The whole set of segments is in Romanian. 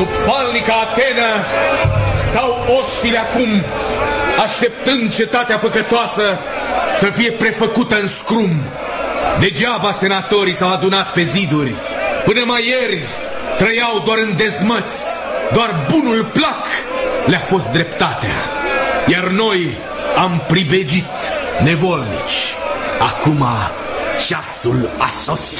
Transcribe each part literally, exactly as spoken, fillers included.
Sub falnica Atena stau oștile acum, așteptând cetatea păcătoasă să fie prefăcută în scrum. Degeaba senatorii s-au adunat pe ziduri. Până mai ieri trăiau doar în dezmăți. Doar bunul plac le-a fost dreptatea. Iar noi am pribegit nevolnici. Acum ceasul a sosit.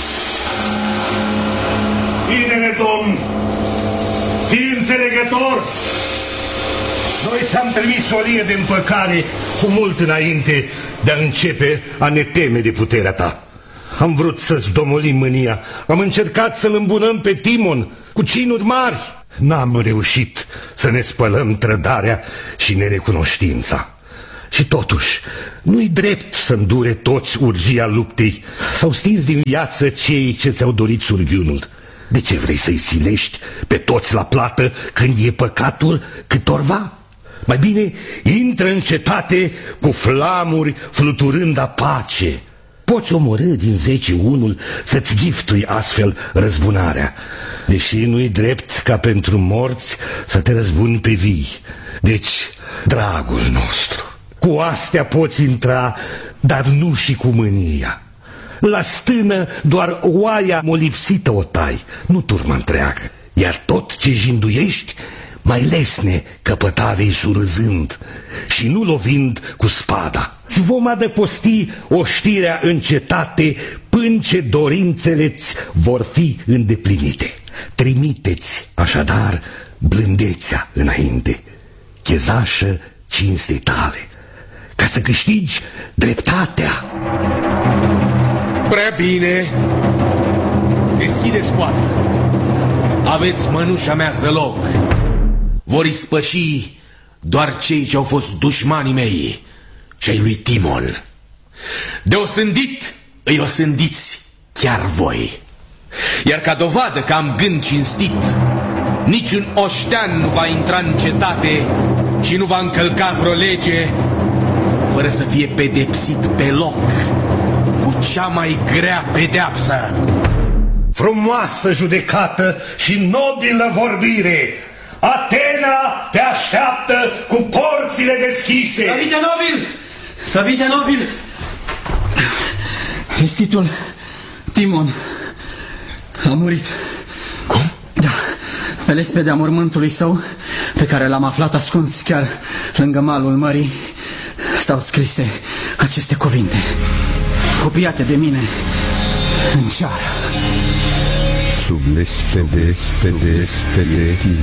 Binele, domn, fii înțelegător. Noi ți-am trimis o lie de împăcare cu mult înainte de a începe a ne teme de puterea ta. Am vrut să-ți domolim mânia, am încercat să-l îmbunăm pe Timon cu cinuri mari. N-am reușit să ne spălăm trădarea și nerecunoștința. Și totuși, nu-i drept să îndure toți urgia luptei. S-au stins din viață cei ce ți-au dorit surghiunul. De ce vrei să-i silești pe toți la plată când e păcatul câtorva? Mai bine intră în cetate cu flamuri fluturând a pace. Poți omorâ din zece unul să-ți giftui astfel răzbunarea, deși nu-i drept ca pentru morți să te răzbuni pe vii. Deci, dragul nostru, cu astea poți intra, dar nu și cu mânia. La stână doar oaia molipsită o tai, nu turma întreagă. Iar tot ce jinduiești, mai lesne căpăta vei surâzând și nu lovind cu spada. Ți vom adăposti oștirea în cetate până ce dorințele-ți vor fi îndeplinite. Trimiteți așadar blândețea înainte, chezașă cinstei tale, ca să câștigi dreptatea. Prea bine. Deschideți poarta. Aveți mănușa mea zăloc. Vor ispăși doar cei ce au fost dușmanii mei, cei lui Timon. De osândit îi osândiți chiar voi. Iar ca dovadă că am gând cinstit, niciun oștean nu va intra în cetate și nu va încălca vreo lege fără să fie pedepsit pe loc cu cea mai grea pedeapsă. Frumoasă judecată și nobilă vorbire! Atena te așteaptă cu porțile deschise! Slăvite nobil! Slăvite nobil! Vestitul Timon a murit. Cum? Da, pe lespedea mormântului său, pe care l-am aflat ascuns chiar lângă malul mării, stau scrise aceste cuvinte, copiate de mine în ceară. Sub lespede, spede, spede.